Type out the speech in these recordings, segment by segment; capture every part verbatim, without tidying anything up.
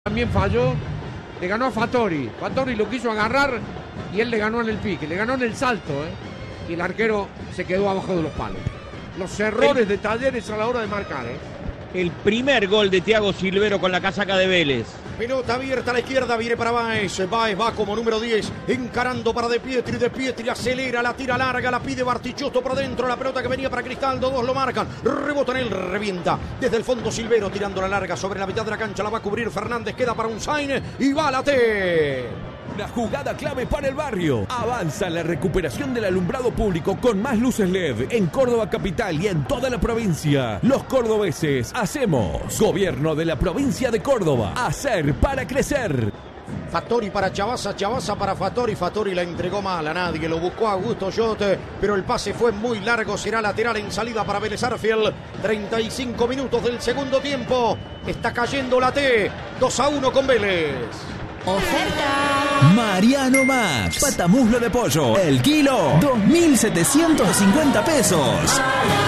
También falló, le ganó a Fattori. Fattori lo quiso agarrar y él le ganó en el pique, le ganó en el salto, ¿eh? Y el arquero se quedó abajo de los palos. Los errores el, de Talleres a la hora de marcar, ¿eh? El primer gol de Thiago Silvero con la casaca de Vélez. Pelota abierta a la izquierda, viene para Báez. Báez va como número diez, encarando para De Pietri. De Pietri acelera, la tira larga, la pide Bartichotto por dentro. La pelota que venía para Cristaldo, dos lo marcan. Rebota en él, revienta. Desde el fondo Silvero tirando la larga sobre la mitad de la cancha. La va a cubrir Fernández, queda para un Saine y va a la T. La jugada clave para el barrio. Avanza la recuperación del alumbrado público con más luces L E D en Córdoba capital y en toda la provincia. Los cordobeses hacemos. Gobierno de la provincia de Córdoba. Hacer para crecer. Fattori para Chavasa, Chavasa para Fattori. Fattori la entregó mal a nadie, lo buscó a Augusto Yote, pero el pase fue muy largo. Será lateral en salida para Vélez Arfield. treinta y cinco minutos del segundo tiempo. Está cayendo la T. dos a uno con Vélez. Oferta Mariano Max, patamuslo de pollo, el kilo, dos mil setecientos cincuenta pesos.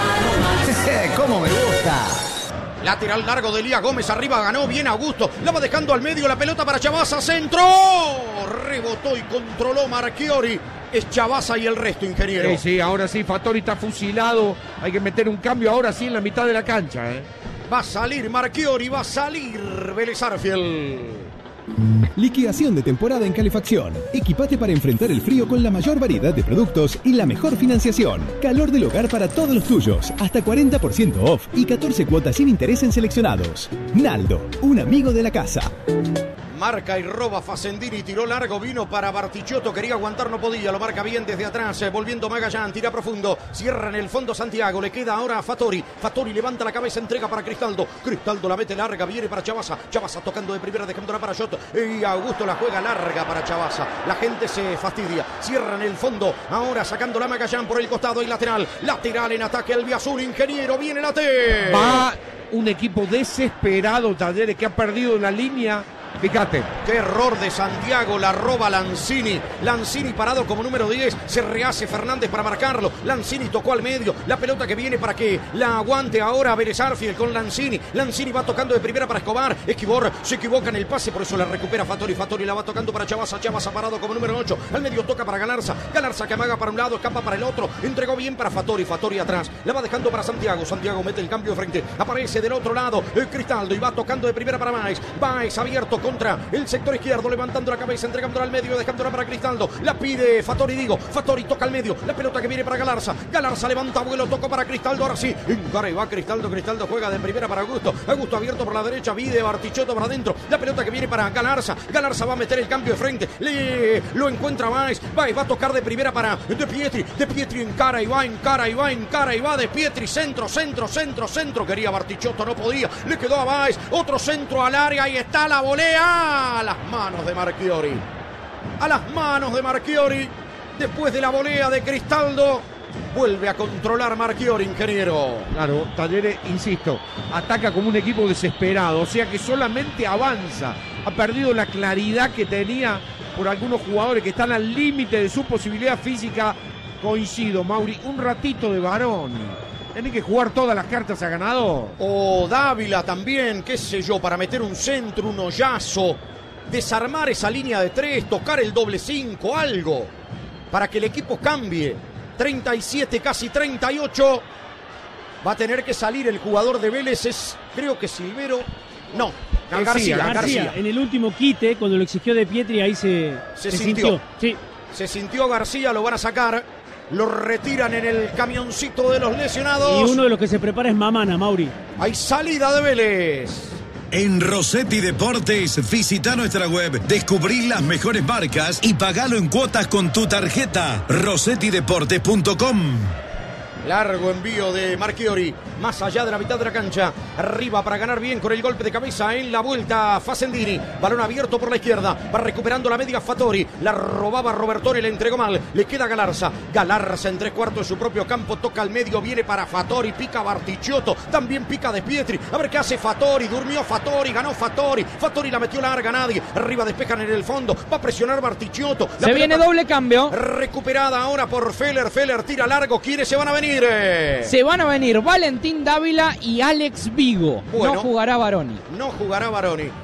¡Cómo me gusta! Lateral largo de Elías Gómez, arriba ganó bien Augusto, la va dejando al medio, la pelota para Chavasa, centro, rebotó y controló Marchiori. Es Chavasa y el resto, ingeniero. Sí, sí, ahora sí, Fattori está fusilado, hay que meter un cambio ahora sí en la mitad de la cancha, ¿eh? Va a salir Marchiori, va a salir Vélez Arfield. Liquidación de temporada en calefacción. Equipate para enfrentar el frío con la mayor variedad de productos y la mejor financiación. Calor del hogar para todos los tuyos. Hasta cuarenta por ciento off y catorce cuotas sin interés en seleccionados. Naldo, un amigo de la casa. Marca y roba Facendini, tiró largo, vino para Bartichotto, quería aguantar, no podía, lo marca bien desde atrás, volviendo Magallán, tira profundo, cierra en el fondo Santiago, le queda ahora a Fattori, Fattori levanta la cabeza, entrega para Cristaldo, Cristaldo la mete larga, viene para Chavasa, Chavasa tocando de primera, dejándola para Yoto, y Augusto la juega larga para Chavasa, la gente se fastidia, cierra en el fondo, ahora sacando la Magallán por el costado y lateral, lateral en ataque el Biazul, ingeniero, viene la T. Va un equipo desesperado, Talleres, que ha perdido la línea. Fíjate. Qué error de Santiago, la roba Lanzini. Lanzini parado como número diez, se rehace Fernández para marcarlo. Lanzini tocó al medio, la pelota que viene para que la aguante ahora Vélez Arfield con Lanzini. Lanzini va tocando de primera para Escobar. Esquibor se equivoca en el pase, por eso la recupera Fattori. Fattori la va tocando para Chavasa. Chavasa parado como número ocho. Al medio toca para Galarza. Galarza que amaga para un lado, escapa para el otro. Entregó bien para Fattori. Fattori atrás. La va dejando para Santiago. Santiago mete el cambio de frente. Aparece del otro lado el Cristaldo y va tocando de primera para Báez. Báez abierto contra el sector izquierdo, levantando la cabeza, entregándola al medio, dejándola para Cristaldo. La pide Fattori, digo. Fattori toca al medio. La pelota que viene para Galarza. Galarza levanta vuelo, tocó para Cristaldo. Ahora sí, encara y va Cristaldo. Cristaldo juega de primera para Augusto. Augusto abierto por la derecha, vide Bartichotto para adentro. La pelota que viene para Galarza. Galarza va a meter el cambio de frente. Le, lo encuentra Báez. Báez va a tocar de primera para De Pietri. De Pietri encara y va, encara y va, encara y va. De Pietri, centro, centro, centro, centro. Quería Bartichotto, no podía. Le quedó a Báez. Otro centro al área. Ahí está la volea. A las manos de Marchiori. A las manos de Marchiori. Después de la volea de Cristaldo, vuelve a controlar Marchiori, ingeniero. Claro, Talleres, insisto, ataca como un equipo desesperado. O sea que solamente avanza. Ha perdido la claridad que tenía por algunos jugadores que están al límite de su posibilidad física. Coincido, Mauri, un ratito de varón. Tiene que jugar todas las cartas a ganador. O Dávila también, qué sé yo, para meter un centro, un hoyazo, desarmar esa línea de tres, tocar el doble cinco, algo, para que el equipo cambie. treinta y siete, casi treinta y ocho. Va a tener que salir el jugador de Vélez, es, creo que Silvero. No, García, García, García. García. En el último quite, cuando lo exigió De Pietri, ahí se, Se se sintió. sintió. Sí. Se sintió García, lo van a sacar. Lo retiran en el camioncito de los lesionados. Y uno de los que se prepara es Mamana, Mauri. Hay salida de Vélez. En Rossetti Deportes, visita nuestra web, descubrí las mejores marcas y pagalo en cuotas con tu tarjeta. rossetti deportes punto com. Largo envío de Marchiori, más allá de la mitad de la cancha, arriba para ganar bien con el golpe de cabeza en la vuelta Facendini, balón abierto por la izquierda, va recuperando la media Fattori, la robaba Robertone, le entregó mal, le queda Galarza, Galarza en tres cuartos de su propio campo, toca al medio, viene para Fattori, pica Bartichotto, también pica De Pietri, a ver qué hace Fattori, durmió Fattori, ganó Fattori, Fattori la metió larga, nadie, arriba despejan en el fondo, va a presionar Bartichotto, la Se viene doble cambio. Recuperada ahora por Feller, Feller tira largo, ¿quiénes se van a venir? Se van a venir Valentín Dávila y Alex Vigo. Bueno, no jugará Baroni. No jugará Baroni.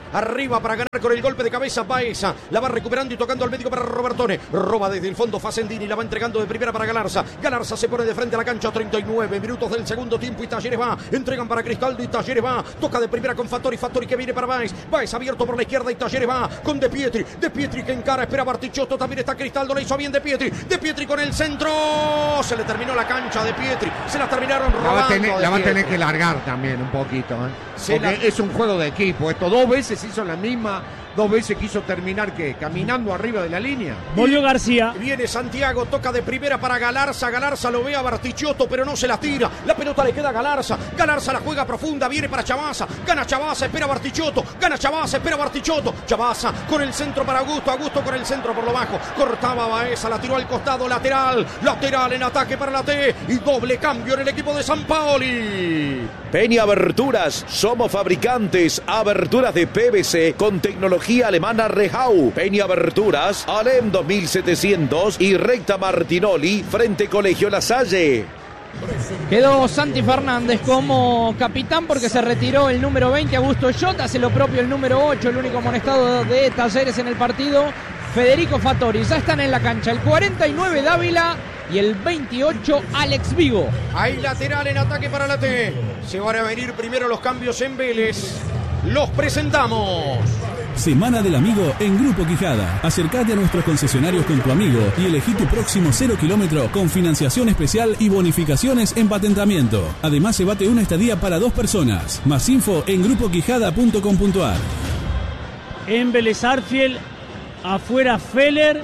arriba para ganar con el golpe de cabeza Baeza, la va recuperando y tocando al medio para Robertone, roba desde el fondo Facendini, la va entregando de primera para Galarza, Galarza se pone de frente a la cancha, treinta y nueve minutos del segundo tiempo y Talleres va, entregan para Cristaldo y Talleres va, toca de primera con Fattori, Fattori que viene para Baez, Baez abierto por la izquierda y Talleres va con De Pietri, De Pietri que encara, espera Bartichotto, también está Cristaldo, la hizo bien De Pietri, De Pietri con el centro, se le terminó la cancha De Pietri, se la terminaron robando. La va a tener, a la va a tener Pietri. que largar también un poquito, ¿eh? Se Porque la... es un juego de equipo, esto dos veces hizo la misma, dos veces quiso terminar que caminando arriba de la línea. Volvió García. Viene Santiago, toca de primera para Galarza, Galarza lo ve a Bartichotto, pero no se la tira, la pelota le queda a Galarza, Galarza la juega profunda, viene para Chavazza, gana Chavazza, espera Bartichotto, gana Chavazza, espera Bartichotto, Chavazza con el centro para Augusto, Augusto con el centro por lo bajo, cortaba Baeza, la tiró al costado, lateral, lateral en ataque para la T, y doble cambio en el equipo de San Paoli. Peña Aberturas, somos fabricantes, aberturas de P V C con tecnología alemana Rehau. Peña Aberturas, Alem dos mil setecientos y Recta Martinoli, frente Colegio La Salle. Quedó Santi Fernández como capitán porque se retiró el número veinte, Augusto Jota, hace lo propio el número ocho, el único amonestado de Talleres en el partido, Federico Fattori. Ya están en la cancha el cuarenta y nueve Dávila y el veintiocho Alex Vigo. Hay lateral en ataque para la T. Se van a venir primero los cambios en Vélez. Los presentamos. Semana del Amigo en Grupo Quijada. Acércate a nuestros concesionarios con tu amigo y elegí tu próximo cero kilómetro con financiación especial y bonificaciones en patentamiento. Además, se bate una estadía para dos personas. Más info en grupo quijada punto com punto a r. En Vélez Arfiel, afuera Feller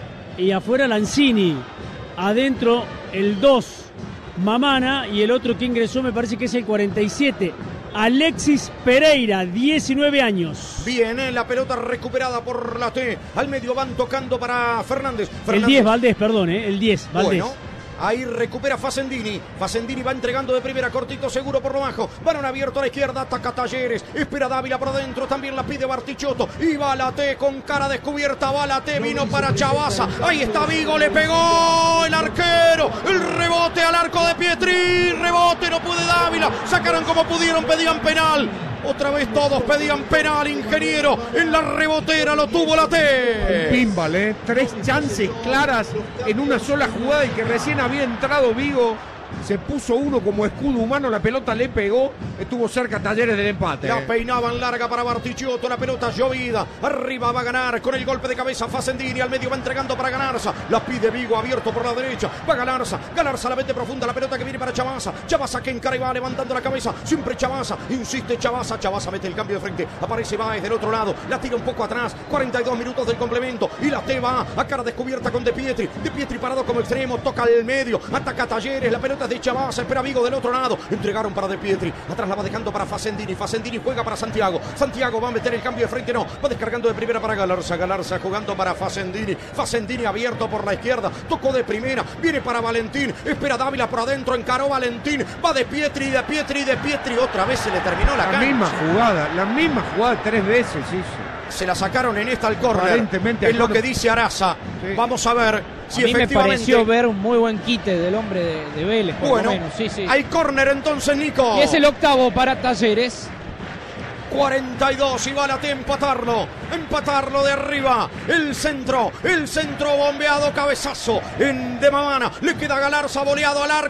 y afuera Lanzini. Adentro el dos, Mamana, y el otro que ingresó me parece que es el cuarenta y siete. Alexis Pereira, diecinueve años. Viene la pelota recuperada por la T. Al medio van tocando para Fernández. Fernández. El diez, Valdés, perdón, ¿eh? el diez, Valdés. Bueno, ahí recupera Facendini. Facendini va entregando de primera, cortito, seguro por lo bajo. Balón abierto a la izquierda, ataca Talleres. Espera Dávila por adentro, también la pide Bartichotto. Y va la T con cara descubierta. Va la T, vino para Chavazza. Ahí está Vigo, le pegó el arquero. El rebote al arco de Pietri. Rebote, no puede Dávila. Sacaron como pudieron, pedían penal. Otra vez todos pedían penal, ingeniero. En la rebotera lo tuvo la T. Un pinball, ¿eh? Tres chances claras en una sola jugada y que recién había entrado Vigo. Se puso uno como escudo humano, la pelota le pegó, estuvo cerca Talleres del empate. La peinaban larga para Bartichotto, la pelota llovida, arriba va a ganar con el golpe de cabeza Facendini, al medio va entregando para Galarza, la pide Vigo abierto por la derecha, va Galarza, Galarza la mete profunda, la pelota que viene para Chavazza, Chavazza que encara y va levantando la cabeza, siempre Chavazza, insiste Chavazza, Chavazza mete el cambio de frente, aparece Baez del otro lado, la tira un poco atrás, cuarenta y dos minutos del complemento, y la T va a cara descubierta con De Pietri, De Pietri parado como extremo, toca el medio, ataca Talleres, la pelota de Chavazza, espera Vigo del otro lado, entregaron para De Pietri, atrás la va dejando para Facendini, Facendini juega para Santiago, Santiago va a meter el cambio de frente, no, va descargando de primera para Galarza, Galarza jugando para Facendini, Facendini abierto por la izquierda, tocó de primera, viene para Valentín, espera Dávila por adentro, encaró Valentín, va De Pietri, De Pietri, De Pietri, otra vez se le terminó la, la cancha. misma jugada, la misma jugada tres veces hizo. Se la sacaron en esta al córner, Aparentemente es lo al que dice Araza. Sí. Vamos a ver si a mí efectivamente... me pareció ver un muy buen quite del hombre de, de Vélez, por bueno, lo menos. Sí, sí. Hay córner entonces, Nico. Y es el octavo para Talleres. cuarenta y dos y va la T a empatarlo, empatarlo de arriba, el centro, el centro bombeado, cabezazo en de Mamana, le queda Galarza boleado al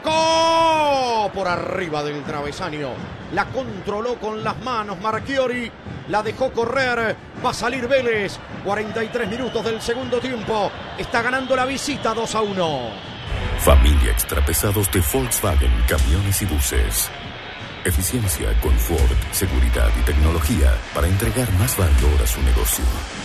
arco, por arriba del travesaño, la controló con las manos Marchiori, la dejó correr, va a salir Vélez, cuarenta y tres minutos del segundo tiempo, está ganando la visita dos a uno. Familia Extrapesados de Volkswagen, camiones y buses. Eficiencia, confort, seguridad y tecnología para entregar más valor a su negocio.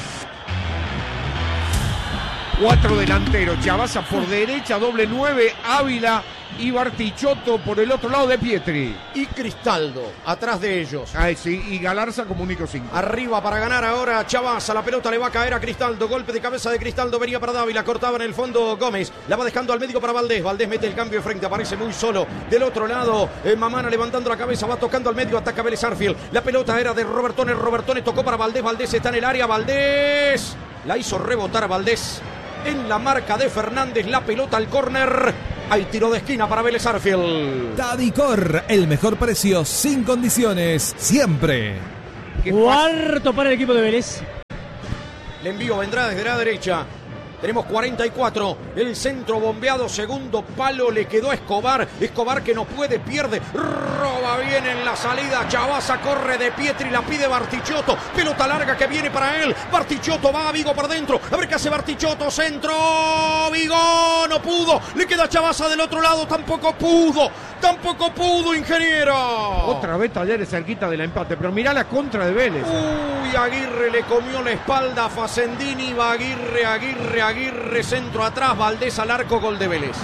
Cuatro delanteros, Chavazza por derecha, doble nueve, Ávila y Bartichotto por el otro lado de Pietri. Y Cristaldo, atrás de ellos. Ay, sí, y Galarza como único cinco. Arriba para ganar ahora Chavazza, la pelota le va a caer a Cristaldo, golpe de cabeza de Cristaldo, venía para Dávila, cortaba en el fondo Gómez, la va dejando al médico para Valdés, Valdés mete el cambio de frente, aparece muy solo, del otro lado, eh, Mamana levantando la cabeza, va tocando al medio, ataca Vélez Arfiel, la pelota era de Robertone, Robertone tocó para Valdés, Valdés está en el área, Valdés, la hizo rebotar Valdés, en la marca de Fernández, la pelota al córner. Hay tiro de esquina para Vélez Arfiel. Tadicor, el mejor precio sin condiciones, siempre. Cuarto para el equipo de Vélez. El envío vendrá desde la derecha. Tenemos cuarenta y cuatro. El centro bombeado. Segundo palo. Le quedó a Escobar. Escobar que no puede. Pierde. Roba bien en la salida. Chavasa corre de Pietri. La pide Bartichotto. Pelota larga que viene para él. Bartichotto va a Vigo por dentro. A ver qué hace Bartichotto. Centro. Vigo. No pudo. Le queda Chavasa del otro lado. Tampoco pudo. Tampoco pudo, ingeniero. Otra vez Talleres cerquita del empate. Pero mirá la contra de Vélez. Uy, Aguirre le comió la espalda a Facendini. Va Aguirre, Aguirre, Aguirre. Centro atrás. Valdés al arco. Gol de Vélez.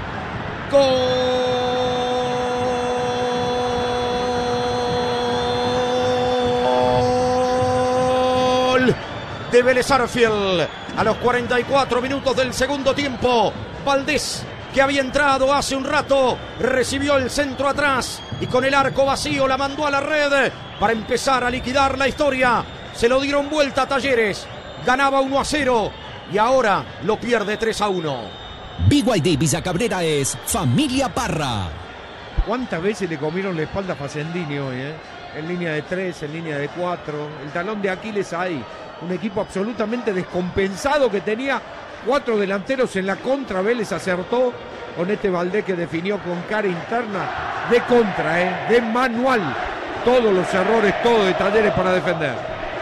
Gol de Vélez Sarsfield. A los cuarenta y cuatro minutos del segundo tiempo. Valdés, que había entrado hace un rato, recibió el centro atrás y con el arco vacío la mandó a la red para empezar a liquidar la historia. Se lo dieron vuelta a Talleres, ganaba uno a cero y ahora lo pierde tres a uno. B Y D Villa Cabrera es Familia Parra. ¿Cuántas veces le comieron la espalda a Facendini hoy? Eh? En línea de tres, en línea de cuatro, el talón de Aquiles ahí. Un equipo absolutamente descompensado que tenía cuatro delanteros en la contra. Vélez acertó con este Valdés que definió con cara interna de contra, ¿eh? de manual. Todos los errores, todo de Talleres para defender.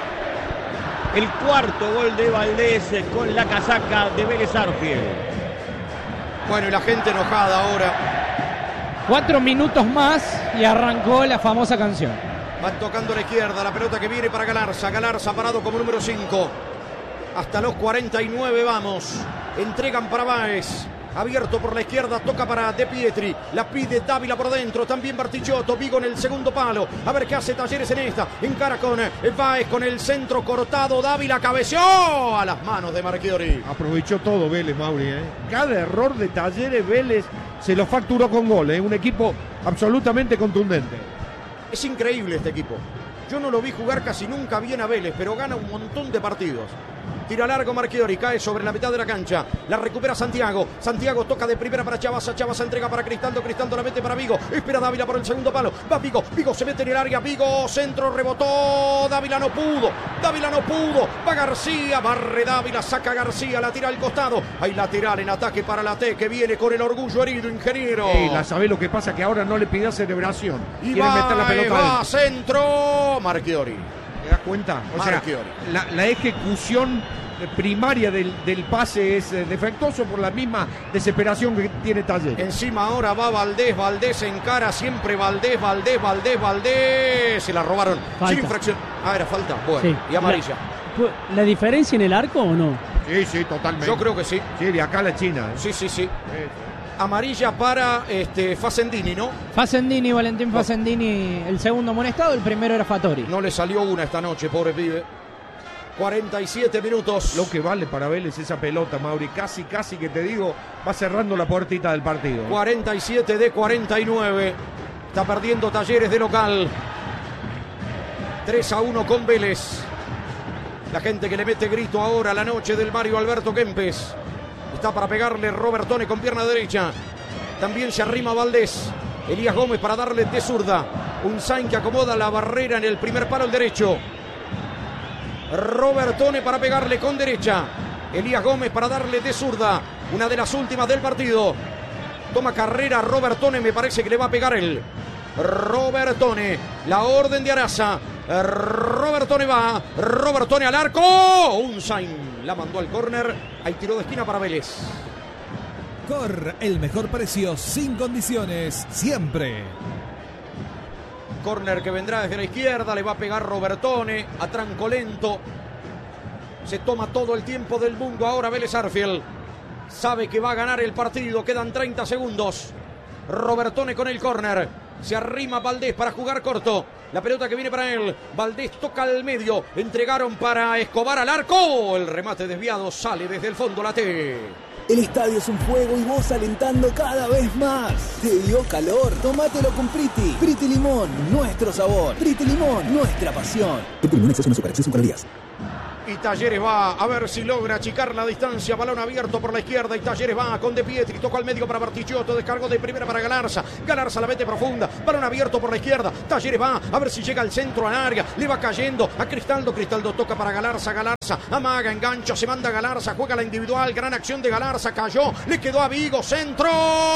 El cuarto gol de Valdés con la casaca de Vélez Sarsfield. Bueno, y la gente enojada ahora. Cuatro minutos más y arrancó la famosa canción. Van tocando a la izquierda, la pelota que viene para Galarza. Galarza parado como número cinco. Hasta los cuarenta y nueve vamos. Entregan para Báez. Abierto por la izquierda, toca para De Pietri. La pide Dávila por dentro. También Bartichotto. Vigo en el segundo palo. A ver qué hace Talleres en esta. Encara con Báez con el centro cortado. Dávila cabeció a las manos de Marchiori. Aprovechó todo Vélez, Mauri. ¿eh? Cada error de Talleres, Vélez se lo facturó con goles. ¿eh? Un equipo absolutamente contundente. Es increíble este equipo. Yo no lo vi jugar casi nunca bien a Vélez, pero gana un montón de partidos. Tira largo Marchiori, cae sobre la mitad de la cancha. La recupera Santiago. Santiago toca de primera para Chavasa. Chavasa entrega para Cristaldo. Cristaldo la mete para Vigo. Espera Dávila por el segundo palo. Va Vigo. Vigo se mete en el área. Vigo, centro, rebotó. Dávila no pudo. Dávila no pudo. Va García. Barre Dávila. Saca García. La tira al costado. Hay lateral en ataque para la T, que viene con el orgullo herido, ingeniero. Ey, la sabe lo que pasa, que ahora no le pidió celebración. Y va, meter la pelota va centro. Marchiori. ¿Te das cuenta? O sea, la, la ejecución primaria del, del pase es eh, defectuoso por la misma desesperación que tiene Talleres. Encima ahora va Valdés, Valdés encara siempre Valdés, Valdés, Valdés, Valdés. Se la robaron. Falta. Sin infracción. Ah, era falta. Bueno, sí. Y amarilla. La, ¿La diferencia en el arco o no? Sí, sí, totalmente. Yo creo que sí. Sí, de acá a la China. ¿eh? Sí, sí, sí. Eh, Amarilla para este, Facendini, ¿no? Facendini, Valentín Facendini, el segundo amonestado, el primero era Fattori. No le salió una esta noche, pobre pibe. cuarenta y siete minutos. Lo que vale para Vélez esa pelota, Mauri. Casi, casi que te digo, va cerrando la puertita del partido. cuarenta y siete de cuarenta y nueve. Está perdiendo Talleres de local. tres a uno con Vélez. La gente que le mete grito ahora a la noche del Mario Alberto Kempes. Está para pegarle Robertone con pierna derecha. También se arrima Valdés. Elías Gómez para darle de zurda. Un Sainz que acomoda la barrera en el primer palo el derecho. Robertone para pegarle con derecha. Elías Gómez para darle de zurda. Una de las últimas del partido. Toma carrera Robertone, me parece que le va a pegar él. Robertone, la orden de Araza. Robertone va. Robertone al arco. Un Sainz la mandó al córner. Hay tiro de esquina para Vélez. Cor, el mejor precio sin condiciones, siempre. Córner que vendrá desde la izquierda, le va a pegar Robertone a tranco lento. Se toma todo el tiempo del mundo ahora Vélez Sarsfield. Sabe que va a ganar el partido, quedan treinta segundos. Robertone con el córner. Se arrima Valdés para jugar corto. La pelota que viene para él. Valdés toca al medio. Entregaron para Escobar al arco. El remate desviado sale desde el fondo la T. El estadio es un fuego y vos alentando cada vez más. ¿Te dio calor? Tómatelo con Priti. Priti Limón, nuestro sabor. Priti Limón, nuestra pasión. Priti Limón, exceso no supera, exceso en calorías. Y Talleres va a ver si logra achicar la distancia. Balón abierto por la izquierda y Talleres va con De Pietri. Tocó al medio para Bartichotto. Descargó de primera para Galarza. Galarza la mete profunda. Balón abierto por la izquierda. Talleres va a ver si llega al centro al área. Le va cayendo a Cristaldo. Cristaldo toca para Galarza. Galarza amaga, engancha. Se manda Galarza. Juega la individual. Gran acción de Galarza. Cayó. Le quedó a Vigo. Centro.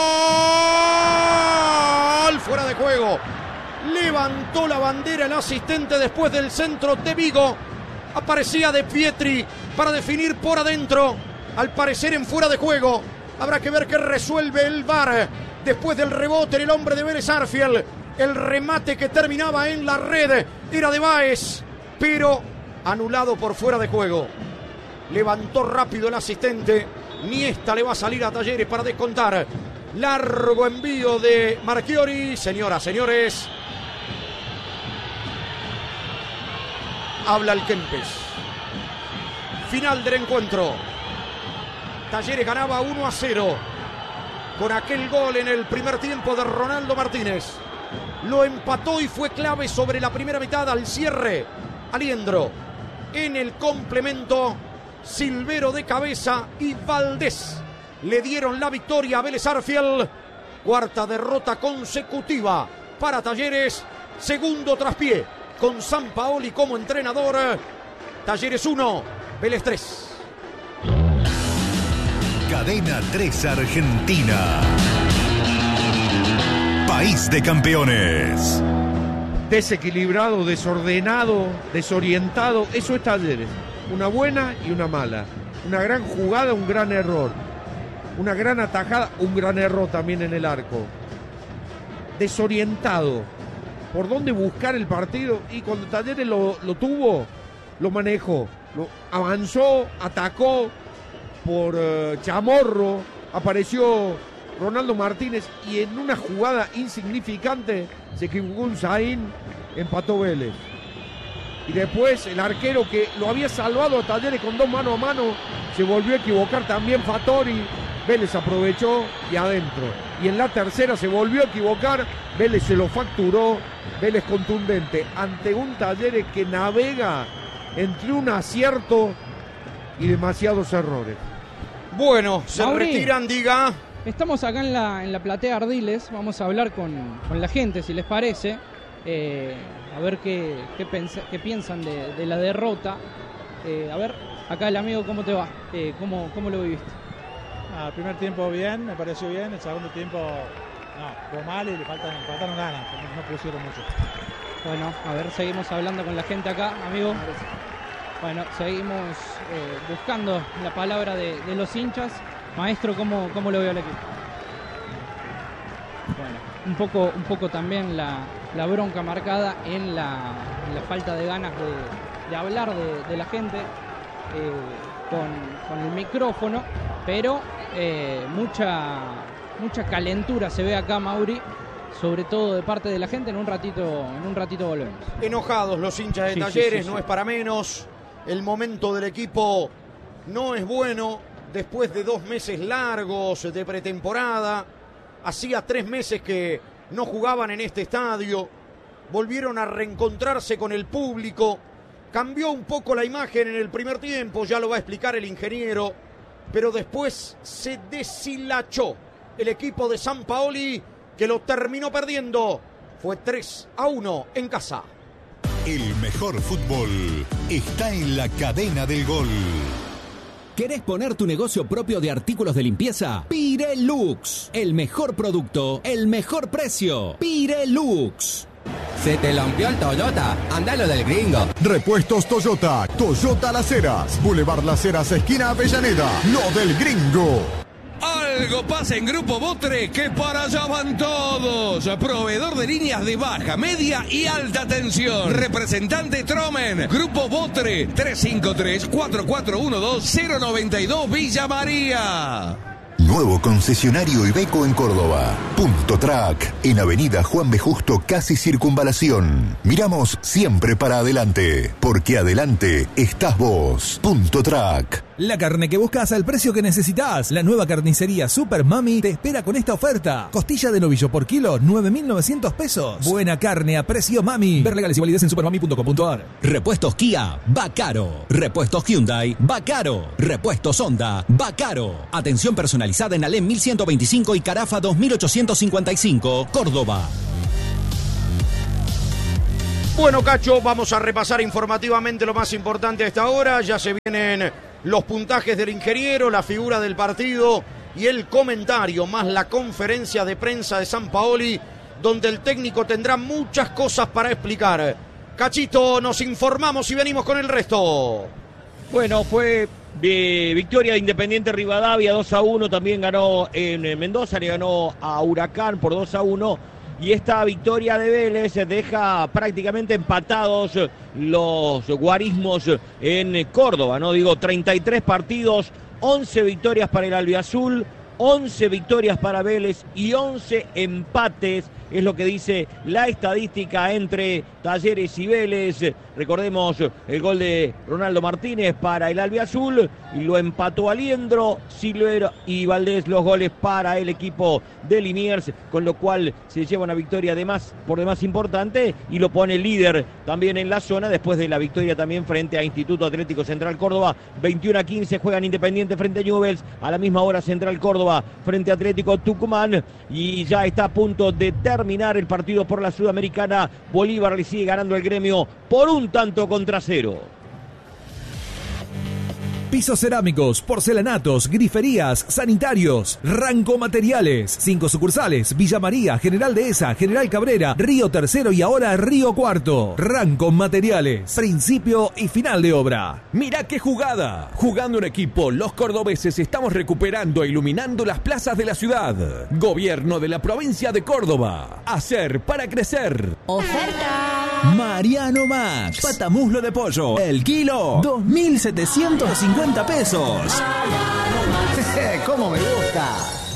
Fuera de juego. Levantó la bandera el asistente después del centro de Vigo. Aparecía De Pietri para definir por adentro. Al parecer en fuera de juego. Habrá que ver qué resuelve el V A R. Después del rebote en el hombre de Vélez Sarsfield. El remate que terminaba en la red era de Báez, pero anulado por fuera de juego. Levantó rápido el asistente. Niesta le va a salir a Talleres para descontar. Largo envío de Marchiori. Señoras, señores. Habla el Kempes. Final del encuentro. Talleres ganaba uno a cero. Con aquel gol en el primer tiempo de Ronaldo Martínez. Lo empató y fue clave sobre la primera mitad al cierre. Aliendro. En el complemento, Silvero de cabeza y Valdés le dieron la victoria a Vélez Sarsfield. Cuarta derrota consecutiva para Talleres. Segundo traspié con Sampaoli como entrenador. Talleres uno, Vélez tres. Cadena tres Argentina. País de campeones. Desequilibrado, desordenado, desorientado. Eso es Talleres. Una buena y una mala. Una gran jugada, un gran error. Una gran atajada, un gran error también en el arco. Desorientado. ¿Por dónde buscar el partido? Y cuando Talleres lo, lo tuvo, lo manejó. Lo avanzó, atacó por uh, Chamorro. Apareció Ronaldo Martínez y en una jugada insignificante se equivocó un Zain, empató Vélez. Y después el arquero que lo había salvado a Talleres con dos mano a mano se volvió a equivocar también Fattori. Vélez aprovechó y adentro. Y en la tercera se volvió a equivocar. Vélez se lo facturó. Vélez contundente ante un Talleres que navega entre un acierto y demasiados errores. Bueno, se Mauri, retiran, diga. Estamos acá en la, en la platea Ardiles. Vamos a hablar con, con la gente, si les parece. Eh, a ver qué, qué, pensa, qué piensan de, de la derrota. Eh, a ver, acá el amigo, ¿cómo te va? Eh, ¿cómo, ¿Cómo lo viviste? Ah, el primer tiempo bien, me pareció bien. El segundo tiempo no, fue mal y le faltan, faltaron ganas, no, no pusieron mucho. Bueno, a ver, seguimos hablando con la gente acá, amigo. Bueno, seguimos eh, buscando la palabra de, de los hinchas. Maestro, ¿cómo, cómo lo veo al equipo? Bueno, un poco, un poco también la, la bronca marcada en la, en la falta de ganas de, de hablar de, de la gente eh, con, con el micrófono, pero eh, mucha, mucha calentura se ve acá, Mauri, sobre todo de parte de la gente. En un ratito, en un ratito volvemos. Enojados los hinchas de Sí, Talleres, sí, sí, no sí. es para menos. El momento del equipo no es bueno. Después de dos meses largos de pretemporada, hacía tres meses que no jugaban en este estadio, volvieron a reencontrarse con el público, cambió un poco la imagen en el primer tiempo, ya lo va a explicar el ingeniero, pero después se deshilachó el equipo de Sampaoli, que lo terminó perdiendo. Fue tres a uno en casa. El mejor fútbol está en la cadena del gol. ¿Querés poner tu negocio propio de artículos de limpieza? Pirelux. El mejor producto, el mejor precio. Pirelux. ¿Se te lampió el Toyota? Andalo del gringo. Repuestos Toyota. Toyota Las Heras. Boulevard Las Heras, esquina Avellaneda. Lo del gringo. Algo pasa en Grupo Botre, que para allá van todos. Proveedor de líneas de baja, media y alta tensión. Representante Tromen. Grupo Botre, tres cinco tres, cuatro cuatro uno dos, cero nueve dos, Villa María. Nuevo concesionario Iveco en Córdoba. Punto Track, en Avenida Juan B. Justo, casi Circunvalación. Miramos siempre para adelante, porque adelante estás vos. Punto Track. La carne que buscas al precio que necesitas. La nueva carnicería Super Mami te espera con esta oferta. Costilla de novillo por kilo, nueve mil novecientos pesos. Buena carne a precio Mami. Ver legales y validez en supermami punto com punto a r. Repuestos Kia, va caro. Repuestos Hyundai, va caro. Repuestos Honda, va caro. Atención personalizada en Alem mil ciento veinticinco y Carafa dos mil ochocientos cincuenta y cinco, Córdoba. Bueno, Cacho, vamos a repasar informativamente lo más importante a esta hora. Ya se vienen los puntajes del ingeniero, la figura del partido y el comentario, más la conferencia de prensa de Sampaoli, donde el técnico tendrá muchas cosas para explicar. Cachito, nos informamos y venimos con el resto. Bueno, fue de victoria de Independiente Rivadavia dos a uno, también ganó en Mendoza, le ganó a Huracán por dos a uno. Y esta victoria de Vélez deja prácticamente empatados los guarismos en Córdoba, ¿no? Digo, treinta y tres partidos, once victorias para el albiazul, once victorias para Vélez y once empates. Es lo que dice la estadística entre Talleres y Vélez. Recordemos el gol de Ronaldo Martínez para el albiazul y lo empató Aliendro, Silver y Valdés los goles para el equipo de Liniers, con lo cual se lleva una victoria de más, por demás importante, y lo pone líder también en la zona después de la victoria también frente a Instituto Atlético Central Córdoba. veintiuno a quince juegan Independiente frente a Newell's, a la misma hora Central Córdoba frente a Atlético Tucumán, y ya está a punto de terminar el partido por la Sudamericana. Bolívar le sigue ganando el Gremio por un tanto contra cero. Pisos cerámicos, porcelanatos, griferías, sanitarios, Ranco Materiales. Cinco sucursales: Villa María, General Dehesa, General Cabrera, Río Tercero y ahora Río Cuarto. Ranco Materiales, principio y final de obra. Mirá qué jugada. Jugando en equipo, los cordobeses estamos recuperando e iluminando las plazas de la ciudad. Gobierno de la provincia de Córdoba. Hacer para crecer. Oferta Mariano Max. Patamuslo de pollo, el kilo, dos mil setecientos cincuenta pesos. ¿Cómo me gusta?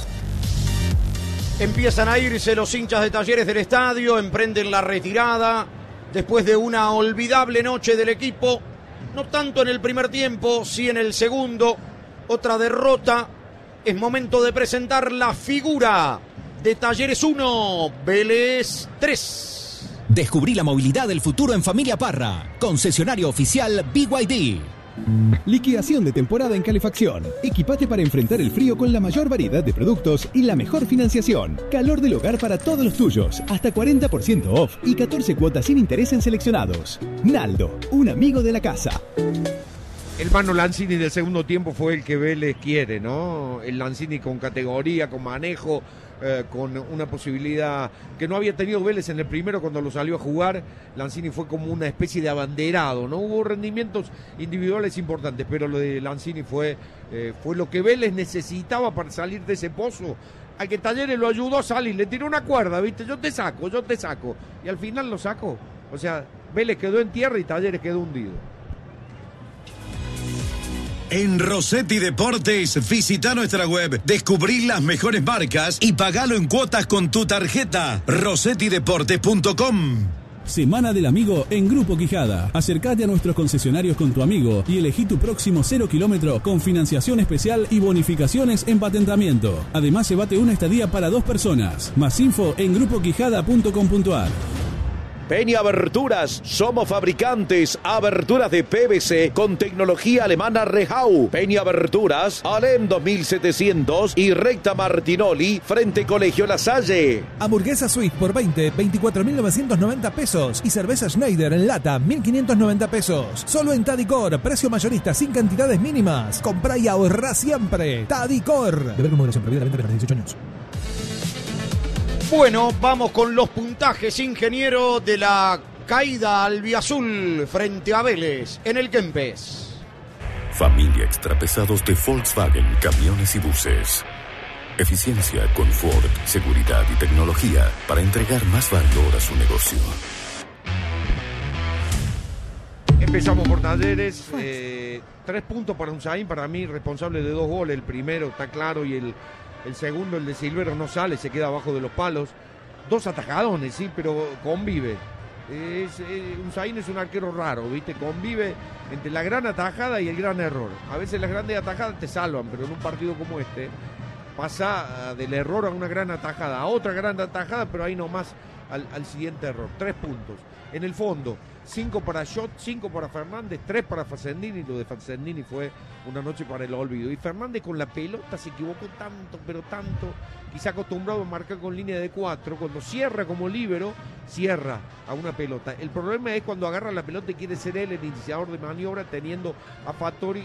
Empiezan a irse los hinchas de Talleres del estadio, emprenden la retirada después de una olvidable noche del equipo, no tanto en el primer tiempo, sí en el segundo, otra derrota. Es momento de presentar la figura de Talleres uno, Vélez tres. Descubrí la movilidad del futuro en Familia Parra. Concesionario oficial B Y D. Liquidación de temporada en calefacción. Equipate para enfrentar el frío con la mayor variedad de productos y la mejor financiación. Calor del hogar para todos los tuyos. Hasta cuarenta por ciento off y catorce cuotas sin interés en seleccionados. Naldo, un amigo de la casa. El Mano Lanzini del segundo tiempo fue el que Vélez quiere, ¿no? El Lanzini con categoría, con manejo, eh, con una posibilidad que no había tenido Vélez en el primero cuando lo salió a jugar. Lanzini fue como una especie de abanderado, ¿no? Hubo rendimientos individuales importantes, pero lo de Lanzini fue, eh, fue lo que Vélez necesitaba para salir de ese pozo. Al que Talleres lo ayudó a salir, le tiró una cuerda, ¿viste? Yo te saco, yo te saco. Y al final lo sacó. O sea, Vélez quedó en tierra y Talleres quedó hundido. En Rossetti Deportes, visita nuestra web, descubrí las mejores marcas y pagalo en cuotas con tu tarjeta. rossetti deportes punto com. Semana del Amigo en Grupo Quijada. Acércate a nuestros concesionarios con tu amigo y elegí tu próximo cero kilómetro con financiación especial y bonificaciones en patentamiento. Además, llévate una estadía para dos personas. Más info en grupo quijada punto com punto a r. Peña Aberturas, somos fabricantes, aberturas de P V C con tecnología alemana Rehau. Peña Aberturas, Alem dos mil setecientos y recta Martinoli, frente Colegio La Salle. Hamburguesa Swiss por veinte, veinticuatro mil novecientos noventa pesos. Y cerveza Schneider en lata, mil quinientos noventa pesos. Solo en Tadicor, precio mayorista sin cantidades mínimas. Comprá y ahorrá siempre. Tadicor. Beber con moderación, prohibida la venta de dieciocho años. Bueno, vamos con los puntajes, ingeniero, de la caída albiazul frente a Vélez en el Kempes. Familia extrapesados de Volkswagen, camiones y buses. Eficiencia, confort, seguridad y tecnología para entregar más valor a su negocio. Empezamos por Talleres. Eh, tres puntos para Unzaín, para mí responsable de dos goles. El primero está claro y el... El segundo, el de Silvero, no sale, se queda abajo de los palos. Dos atajadones, sí, pero convive. Es, eh, Unzaín es un arquero raro, ¿viste? Convive entre la gran atajada y el gran error. A veces las grandes atajadas te salvan, pero en un partido como este pasa del error a una gran atajada, a otra gran atajada, pero ahí nomás al, al siguiente error. Tres puntos. En el fondo, cinco para Schott, cinco para Fernández, tres para Facendini. Lo de Facendini fue una noche para el olvido. Y Fernández con la pelota se equivocó tanto, pero tanto, quizá acostumbrado a marcar con línea de cuatro. Cuando cierra como líbero, cierra a una pelota. El problema es cuando agarra la pelota y quiere ser él el iniciador de maniobra, teniendo a Fattori